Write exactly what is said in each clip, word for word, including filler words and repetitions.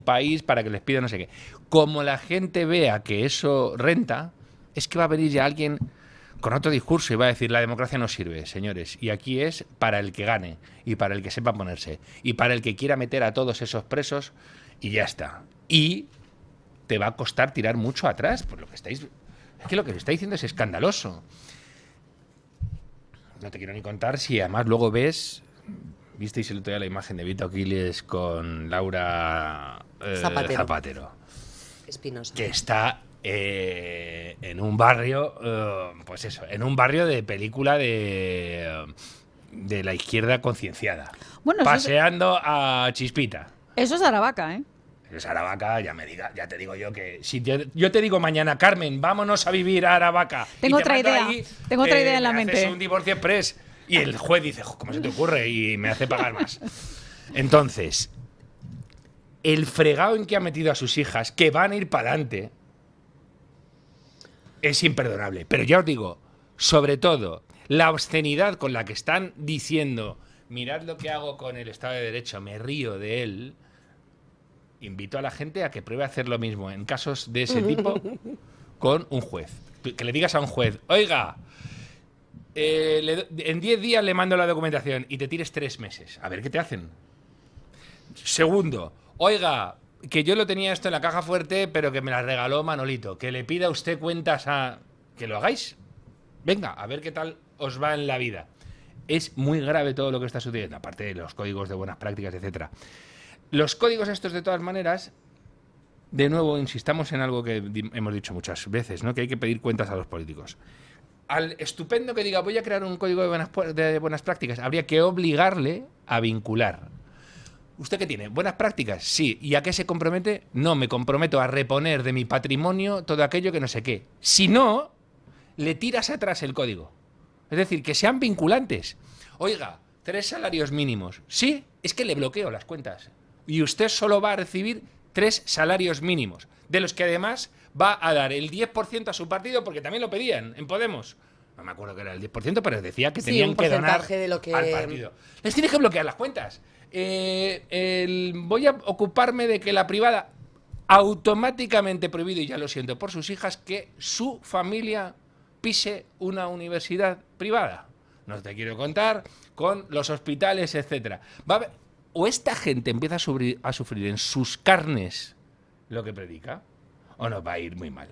país para que les pida no sé qué. Como la gente vea que eso renta, es que va a venir ya alguien con otro discurso y va a decir, la democracia no sirve, señores, y aquí es para el que gane, y para el que sepa ponerse, y para el que quiera meter a todos esos presos, y ya está. Y te va a costar tirar mucho atrás, por lo que estáis... Es que lo que me está diciendo es escandaloso. No te quiero ni contar si además luego ves... Visteis el otro día la imagen de Vito Quiles con Laura eh, Zapatero. Zapatero. Espinosa. Que está eh, en un barrio, eh, pues eso, en un barrio de película de, de la izquierda concienciada. Bueno, paseando es... a Chispita. Eso es Aravaca, ¿eh? Es Aravaca, ya me diga, ya te digo yo que si te, yo te digo mañana, Carmen, vámonos a vivir a Aravaca. Tengo y te otra idea. Ahí, Tengo otra eh, idea en la me mente. Haces un divorcio express y el juez dice, ¿cómo se te ocurre? Y me hace pagar más. Entonces, el fregado en que ha metido a sus hijas, que van a ir para adelante, es imperdonable. Pero ya os digo, sobre todo, la obscenidad con la que están diciendo, mirad lo que hago con el Estado de Derecho, me río de él. Invito a la gente a que pruebe a hacer lo mismo en casos de ese tipo con un juez. Que le digas a un juez, oiga, eh, le, en diez días le mando la documentación y te tires tres meses. A ver qué te hacen. Segundo, oiga, que yo lo tenía esto en la caja fuerte, pero que me la regaló Manolito. Que le pida usted cuentas a... Que lo hagáis. Venga, a ver qué tal os va en la vida. Es muy grave todo lo que está sucediendo, aparte de los códigos de buenas prácticas, etcétera. Los códigos estos, de todas maneras, de nuevo, insistamos en algo que hemos dicho muchas veces, ¿no? Que hay que pedir cuentas a los políticos. Al estupendo que diga, voy a crear un código de buenas, de buenas prácticas, habría que obligarle a vincular. ¿Usted qué tiene? ¿Buenas prácticas? Sí. ¿Y a qué se compromete? No, me comprometo a reponer de mi patrimonio todo aquello que no sé qué. Si no, le tiras atrás el código. Es decir, que sean vinculantes. Oiga, tres salarios mínimos. Sí, es que le bloqueo las cuentas. Y usted solo va a recibir tres salarios mínimos, de los que además va a dar el diez por ciento a su partido, porque también lo pedían en Podemos. No me acuerdo que era el diez por ciento, pero decía que sí, tenían un que donar de lo que... al partido. Les tienes que bloquear las cuentas. Eh, el, voy a ocuparme de que la privada, automáticamente prohibido, y ya lo siento por sus hijas, que su familia pise una universidad privada. No te quiero contar con los hospitales, etcétera. Va a haber... O esta gente empieza a sufrir, a sufrir en sus carnes lo que predica, o nos va a ir muy mal.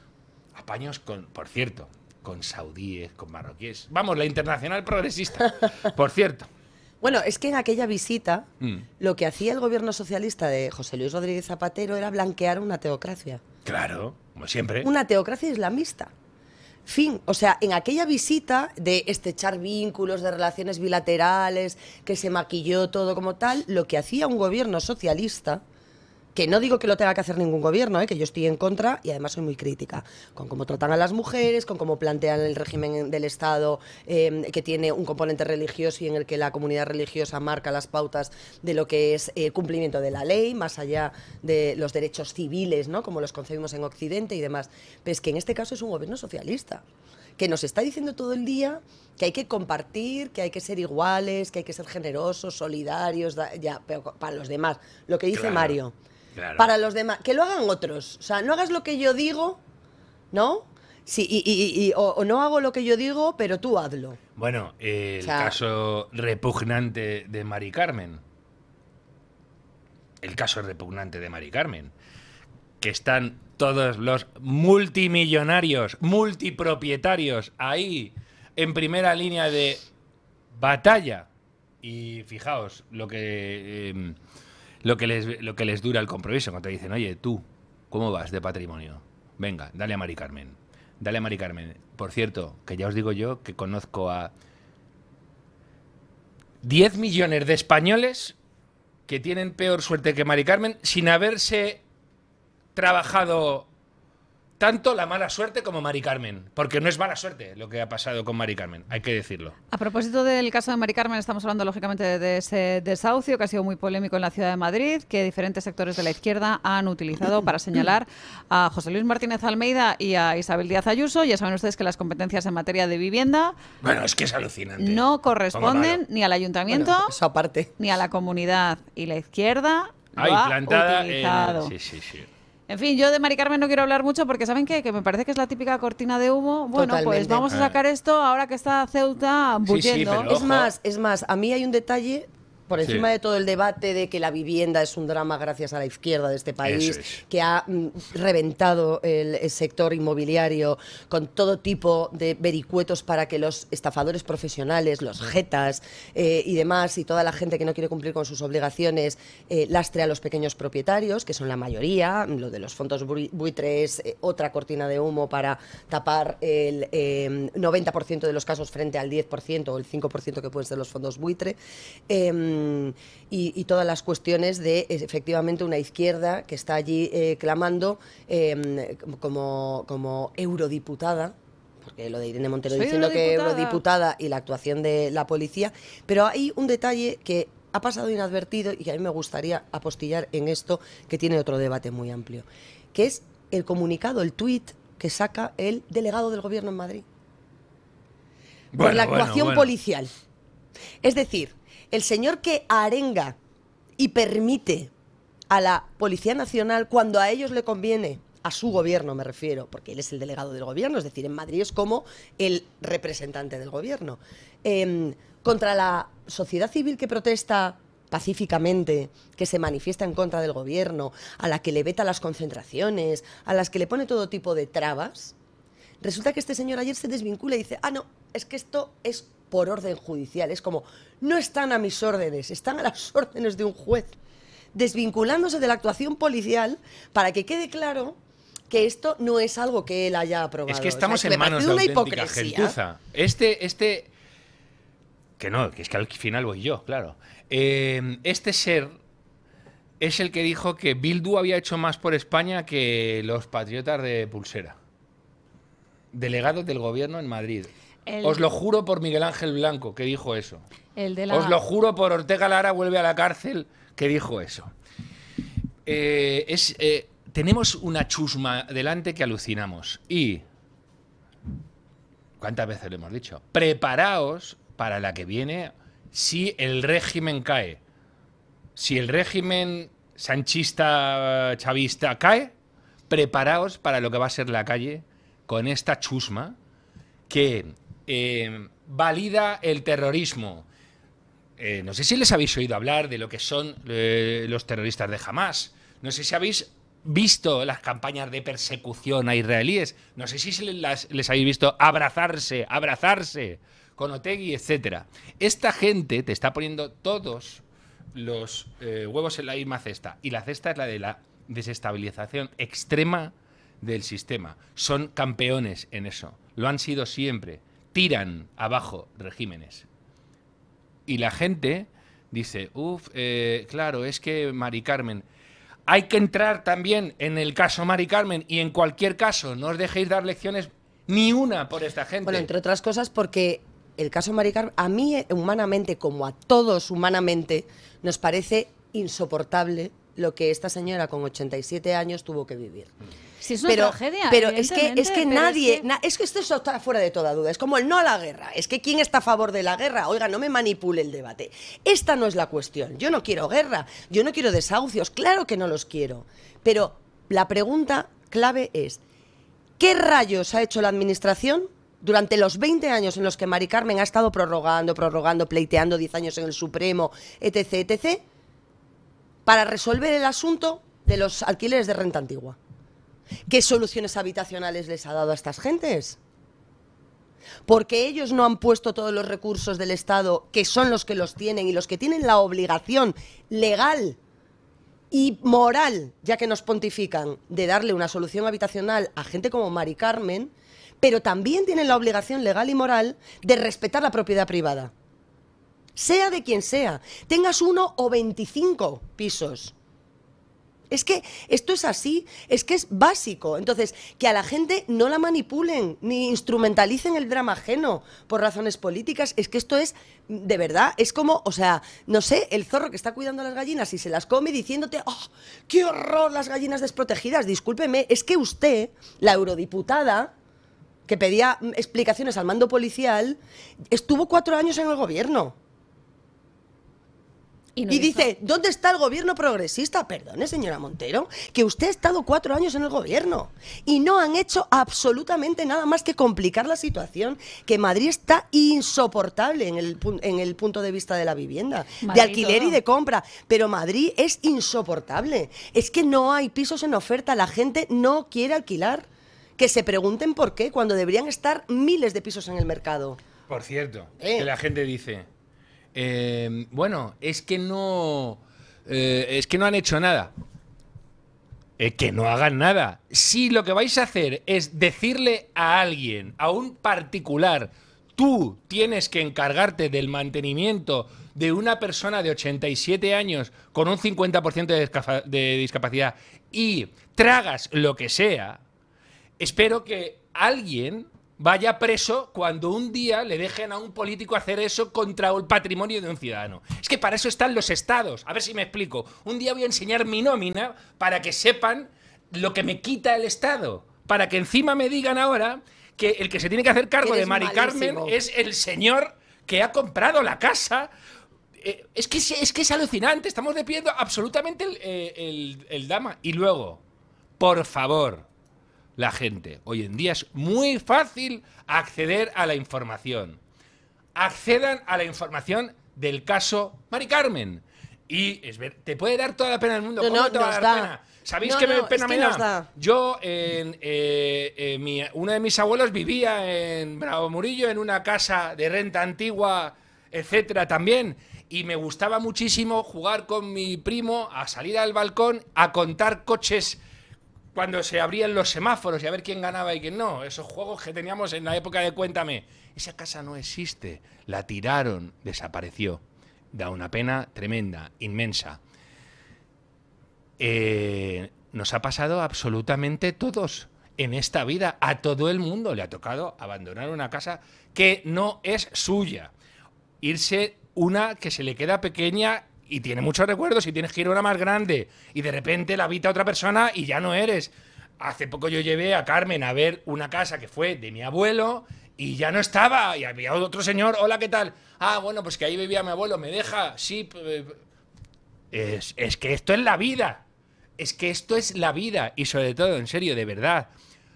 Apaños con, por cierto, con saudíes, con marroquíes. Vamos, la internacional progresista, por cierto. Bueno, es que en aquella visita mm. lo que hacía el gobierno socialista de José Luis Rodríguez Zapatero era blanquear una teocracia. Claro, como siempre. Una teocracia islamista. Fin, o sea, en aquella visita de estrechar vínculos, de relaciones bilaterales, que se maquilló todo como tal, lo que hacía un gobierno socialista, que no digo que lo tenga que hacer ningún gobierno, ¿eh? Que yo estoy en contra y además soy muy crítica, con cómo tratan a las mujeres, con cómo plantean el régimen del Estado, eh, que tiene un componente religioso y en el que la comunidad religiosa marca las pautas de lo que es el cumplimiento de la ley, más allá de los derechos civiles, ¿no? Como los concebimos en Occidente y demás. Pero es que en este caso es un gobierno socialista, que nos está diciendo todo el día que hay que compartir, que hay que ser iguales, que hay que ser generosos, solidarios, da, ya, pero para los demás. Lo que dice Claro. Mario. Claro. Para los demás, que lo hagan otros. O sea, no hagas lo que yo digo, ¿no? Sí, y, y, y, o, o no hago lo que yo digo, pero tú hazlo. Bueno, eh, el O sea, caso repugnante de Mari Carmen. El caso repugnante de Mari Carmen. Que están todos los multimillonarios, multipropietarios ahí en primera línea de batalla. Y fijaos lo que... Eh, Lo que, les, lo que les dura el compromiso, cuando te dicen, oye, tú, ¿cómo vas de patrimonio? Venga, dale a Mari Carmen. Dale a Mari Carmen. Por cierto, que ya os digo yo que conozco a diez millones de españoles que tienen peor suerte que Mari Carmen sin haberse trabajado tanto la mala suerte como Mari Carmen, porque no es mala suerte lo que ha pasado con Mari Carmen, hay que decirlo. A propósito del caso de Mari Carmen, estamos hablando lógicamente de ese desahucio que ha sido muy polémico en la ciudad de Madrid, que diferentes sectores de la izquierda han utilizado para señalar a José Luis Martínez Almeida y a Isabel Díaz Ayuso. Ya saben ustedes que las competencias en materia de vivienda Bueno, es que es alucinante. no corresponden ni al ayuntamiento, bueno, eso aparte. ni a la comunidad, y la izquierda Ahí, lo ha plantada. utilizado. En... Sí, sí, sí. En fin, yo de Mari Carmen no quiero hablar mucho porque ¿saben qué? Que me parece que es la típica cortina de humo. Bueno, Totalmente. pues vamos a sacar esto ahora que está Ceuta Sí, sí, bulliendo. pero Es ojo. más, es más, a mí hay un detalle por encima Sí. de todo el debate de que la vivienda es un drama gracias a la izquierda de este país, Eso es. que ha mm, reventado el, el sector inmobiliario con todo tipo de vericuetos para que los estafadores profesionales, los jetas eh, y demás, y toda la gente que no quiere cumplir con sus obligaciones, eh, lastre a los pequeños propietarios, que son la mayoría, lo de los fondos bui- buitres, eh, otra cortina de humo para tapar el eh, noventa por ciento de los casos frente al diez por ciento o el cinco por ciento que pueden ser los fondos buitre. Eh, Y, y todas las cuestiones de efectivamente una izquierda que está allí eh, clamando eh, como, como eurodiputada, porque lo de Irene Montero Soy diciendo que eurodiputada. eurodiputada y la actuación de la policía, pero hay un detalle que ha pasado inadvertido y que a mí me gustaría apostillar en esto, que tiene otro debate muy amplio, que es el comunicado, el tuit que saca el delegado del gobierno en Madrid por Bueno, la bueno, actuación bueno. policial. Es decir, el señor que arenga y permite a la Policía Nacional cuando a ellos le conviene, a su gobierno me refiero, porque él es el delegado del gobierno, es decir, en Madrid es como el representante del gobierno, eh, contra la sociedad civil que protesta pacíficamente, que se manifiesta en contra del gobierno, a la que le veta las concentraciones, a las que le pone todo tipo de trabas. Resulta que este señor ayer se desvincula y dice, ah, no, es que esto es por orden judicial. Es como, no están a mis órdenes, están a las órdenes de un juez. Desvinculándose de la actuación policial para que quede claro que esto no es algo que él haya aprobado. Es que O sea, estamos me en manos parece de una auténtica hipocresía. gentuza. Este, este... Que no, que es que al final voy yo, claro. Eh, este ser es el que dijo que Bildu había hecho más por España que los patriotas de Pulsera. Delegado del gobierno en Madrid. El- Os lo juro por Miguel Ángel Blanco, que dijo eso. El de la... Os lo juro por Ortega Lara, vuelve a la cárcel, que dijo eso. Eh, es, eh, tenemos una chusma delante que alucinamos. Y, ¿cuántas veces lo hemos dicho? Preparaos para la que viene si el régimen cae. Si el régimen sanchista chavista cae, preparaos para lo que va a ser la calle con esta chusma que eh, valida el terrorismo. Eh, no sé si les habéis oído hablar de lo que son eh, los terroristas de Hamás. No sé si habéis visto las campañas de persecución a israelíes. No sé si se las, les habéis visto abrazarse, abrazarse con Otegi, etcétera. Esta gente te está poniendo todos los eh, huevos en la misma cesta. Y la cesta es la de la desestabilización extrema del sistema. Son campeones en eso. Lo han sido siempre. Tiran abajo regímenes. Y la gente dice, uff, eh, claro, es que Mari Carmen... Hay que entrar también en el caso Mari Carmen y en cualquier caso no os dejéis dar lecciones ni una por esta gente. Bueno, entre otras cosas porque el caso Mari Carmen, a mí eh, humanamente, como a todos humanamente, nos parece insoportable lo que esta señora con ochenta y siete años tuvo que vivir. Si es una pero, tragedia, pero es que es que evidentemente, pero nadie es que- na- es que esto está fuera de toda duda, es como el no a la guerra, es que quién está a favor de la guerra, oiga, no me manipule el debate, esta no es la cuestión, yo no quiero guerra, yo no quiero desahucios, claro que no los quiero, pero la pregunta clave es ¿qué rayos ha hecho la administración durante los veinte años en los que Mari Carmen ha estado prorrogando, prorrogando, pleiteando diez años en el Supremo, etc, etc, para resolver el asunto de los alquileres de renta antigua? ¿Qué soluciones habitacionales les ha dado a estas gentes? Porque ellos no han puesto todos los recursos del Estado, que son los que los tienen y los que tienen la obligación legal y moral, ya que nos pontifican, de darle una solución habitacional a gente como Mari Carmen, pero también tienen la obligación legal y moral de respetar la propiedad privada. Sea de quien sea, tengas uno o veinticinco pisos. Es que esto es así, es que es básico. Entonces, que a la gente no la manipulen ni instrumentalicen el drama ajeno por razones políticas, es que esto es, de verdad, es como, o sea, no sé, el zorro que está cuidando a las gallinas y se las come diciéndote, ¡oh, qué horror las gallinas desprotegidas! Discúlpeme, es que usted, la eurodiputada, que pedía mm, explicaciones al mando policial, estuvo cuatro años en el gobierno. Y, no y dice, ¿dónde está el gobierno progresista? Perdone, señora Montero, que usted ha estado cuatro años en el gobierno y no han hecho absolutamente nada más que complicar la situación, que Madrid está insoportable en el, en el punto de vista de la vivienda, Madrid de alquiler todo. Y de compra, pero Madrid es insoportable. Es que no hay pisos en oferta, la gente no quiere alquilar. Que se pregunten por qué, cuando deberían estar miles de pisos en el mercado. Por cierto, eh. que la gente dice... Eh, bueno, es que no eh, es que no han hecho nada. Eh, que no hagan nada. Si lo que vais a hacer es decirle a alguien, a un particular, tú tienes que encargarte del mantenimiento de una persona de ochenta y siete años con un cincuenta por ciento de, de discapacidad y tragas lo que sea, espero que alguien vaya preso cuando un día le dejen a un político hacer eso contra el patrimonio de un ciudadano. Es que para eso están los estados. A ver si me explico. Un día voy a enseñar mi nómina para que sepan lo que me quita el Estado. Para que encima me digan ahora que el que se tiene que hacer cargo de Mari Carmen es el señor que ha comprado la casa. Eh, es, que, es que es alucinante. Estamos despidiendo absolutamente el, eh, el, el dama. Y luego, por favor... La gente. Hoy en día es muy fácil acceder a la información. Accedan a la información del caso Mari Carmen. Y es ver, te puede dar toda la pena del mundo. No, ¿Cómo no, te va a dar da. pena? ¿Sabéis no, qué no, pena es me que da? da? Yo, en, eh, eh, mi, uno de mis abuelos vivía en Bravo Murillo, en una casa de renta antigua, etcétera, también. Y me gustaba muchísimo jugar con mi primo, a salir al balcón, a contar coches cuando se abrían los semáforos y a ver quién ganaba y quién no. Esos juegos que teníamos en la época de Cuéntame. Esa casa no existe. La tiraron, desapareció. Da una pena tremenda, inmensa. Eh, nos ha pasado absolutamente todos en esta vida. A todo el mundo le ha tocado abandonar una casa que no es suya. Irse una que se le queda pequeña y tiene muchos recuerdos y tienes que ir a una más grande y de repente la habita otra persona y ya no eres. Hace poco yo llevé a Carmen a ver una casa que fue de mi abuelo y ya no estaba y había otro señor, hola, ¿qué tal? Ah, bueno, pues que ahí vivía mi abuelo, ¿me deja? Sí. Es, es que esto es la vida. Es que esto es la vida y sobre todo, en serio, de verdad,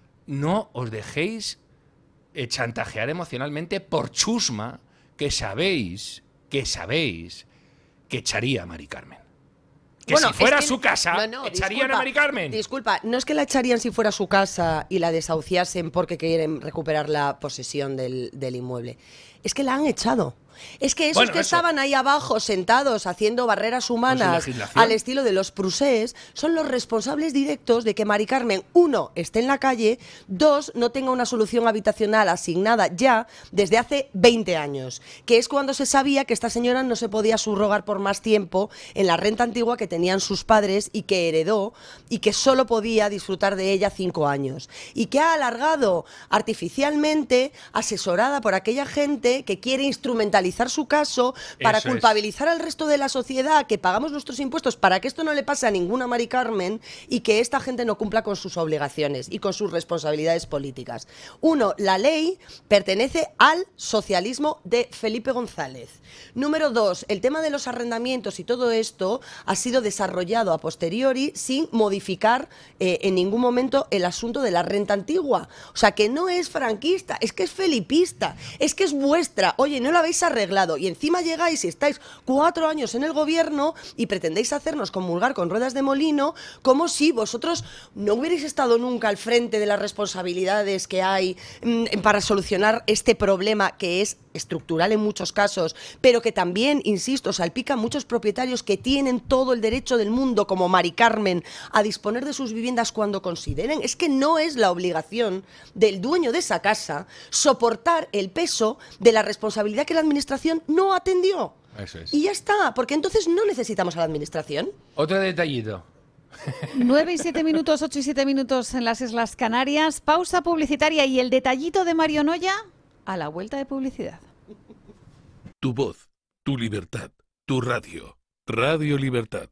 no os dejéis chantajear emocionalmente por chusma que sabéis, que sabéis que echaría a Mari Carmen. Que bueno, si fuera es que, su casa, no, no, echarían disculpa, a Mari Carmen. Disculpa, no es que la echarían si fuera su casa y la desahuciasen porque quieren recuperar la posesión del, del inmueble. Es que la han echado. Es que esos bueno, que eso. estaban ahí abajo sentados haciendo barreras humanas pues al estilo de los prusés son los responsables directos de que Mari Carmen, uno, esté en la calle, dos, no tenga una solución habitacional asignada ya desde hace veinte años, que es cuando se sabía que esta señora no se podía subrogar por más tiempo en la renta antigua que tenían sus padres y que heredó y que solo podía disfrutar de ella cinco años y que ha alargado artificialmente, asesorada por aquella gente que quiere instrumentalizar su caso para Eso culpabilizar es. al resto de la sociedad que pagamos nuestros impuestos para que esto no le pase a ninguna Mari Carmen y que esta gente no cumpla con sus obligaciones y con sus responsabilidades políticas. Uno, la ley pertenece al socialismo de Felipe González. Número dos, el tema de los arrendamientos y todo esto ha sido desarrollado a posteriori sin modificar eh, en ningún momento el asunto de la renta antigua. O sea, que no es franquista, es que es felipista, es que es vuestra. Oye, no lo habéis arreglado. Y encima llegáis y estáis cuatro años en el gobierno y pretendéis hacernos comulgar con ruedas de molino como si vosotros no hubierais estado nunca al frente de las responsabilidades que hay mmm, para solucionar este problema que es estructural en muchos casos, pero que también, insisto, salpica a muchos propietarios que tienen todo el derecho del mundo, como Mari Carmen, a disponer de sus viviendas cuando consideren. Es que no es la obligación del dueño de esa casa soportar el peso de la responsabilidad que la administración no atendió. Eso es. Y ya está, porque entonces no necesitamos a la administración. Otro detallito. nueve y siete minutos, ocho y siete minutos en las Islas Canarias. Pausa publicitaria y el detallito de Mario Noya a la vuelta de publicidad. Tu voz, tu libertad, tu radio. Radio Libertad.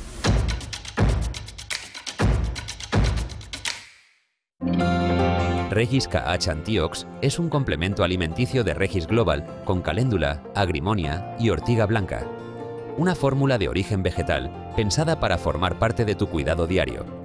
Regis K H Antiox es un complemento alimenticio de Regis Global con caléndula, agrimonia y ortiga blanca. una fórmula de origen vegetal pensada para formar parte de tu cuidado diario.